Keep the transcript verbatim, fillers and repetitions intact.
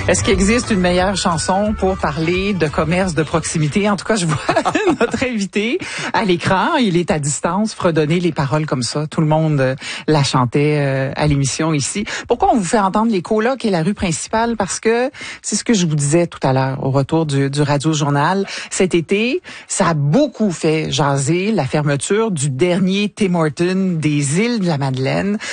Est-ce qu'il existe une meilleure chanson pour parler de commerce de proximité? En tout cas, je vois notre invité à l'écran. Il est à distance, fredonner les paroles comme ça. Tout le monde euh, la chantait euh, à l'émission ici. Pourquoi on vous fait entendre les colocs et la rue principale? Parce que c'est ce que je vous disais tout à l'heure au retour du, du Radio-Journal. Cet été, ça a beaucoup fait jaser la fermeture du dernier Tim Hortons des îles de la Madeleine.